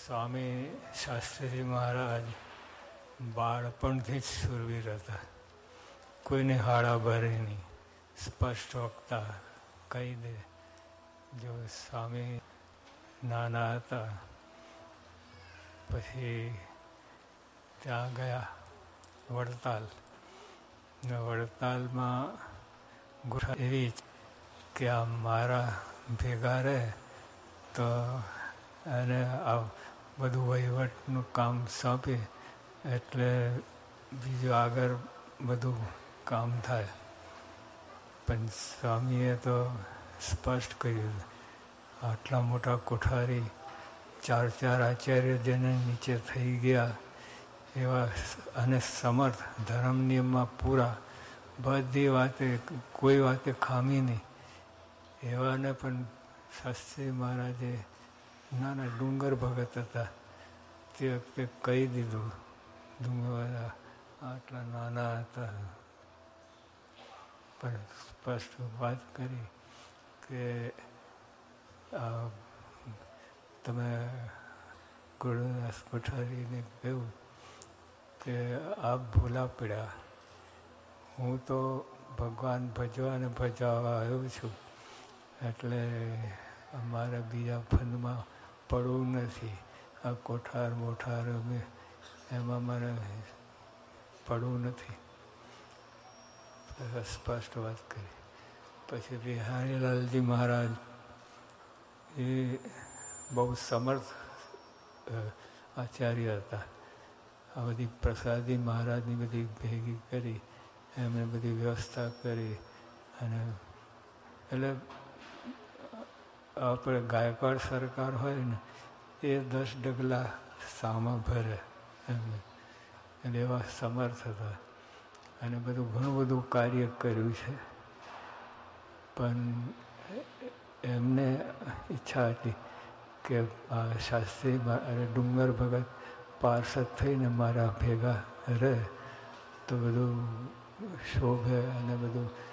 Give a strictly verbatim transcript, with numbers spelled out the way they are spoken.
સ્વામી શાસ્ત્રીજી મહારાજ બાળપણથી જ શૂરવીર હતા. કોઈને હાડા ભરે નહીં, સ્પષ્ટ વક્તા કહી દે. જો સ્વામી નાના હતા પછી ત્યાં ગયા વડતાલ. ને વડતાલમાં ગોઠા એવી કે આ મારા ભેગા રહે તો એને આ બધું વહીવટનું કામ સોંપે એટલે બીજું આગળ બધું કામ થાય. પણ સ્વામીએ તો સ્પષ્ટ કહ્યું, આટલા મોટા કોઠારી ચાર ચાર આચાર્ય જેને નીચે થઈ ગયા એવા અને સમર્થ, ધર્મ નિયમમાં પૂરા, બધી વાતે કોઈ વાતે ખામી નહીં, એવાને પણ શાસ્ત્રી મહારાજે નાના ડુંગર ભગત હતા તે વખતે કહી દીધું. ડુંગર આટલા નાના હતા પણ સ્પષ્ટ વાત કરી કે આ તમે ગુરુદાસ કોઠારીને કહ્યું કે આપ ભૂલા પડ્યા, હું તો ભગવાન ભજવા અને ભજવા આવ્યો છું, એટલે અમારે બીજા ફંદમાં પડવું નથી. આ કોઠાર મોઠાર અમે એમાં મારે પડવું નથી. સ્પષ્ટ વાત કરી. પછી બિહારીલાલજી મહારાજ એ બહુ સમર્થ આચાર્ય હતા. આ બધી પ્રસાદી મહારાજની બધી ભેગી કરી, એમણે બધી વ્યવસ્થા કરી. અને એટલે આપણે ગાયકવાડ સરકાર હોય ને એ દસ ડગલા સામા ભરે એમને, એટલે એવા સમર્થ હતા. અને બધું ઘણું બધું કાર્ય કર્યું છે. પણ એમને ઈચ્છા હતી કે આ શાસ્ત્રી અને ડુંગર ભગત પાર્ષદ થઈને મારા ભેગા રહે તો બધું શોભે અને બધું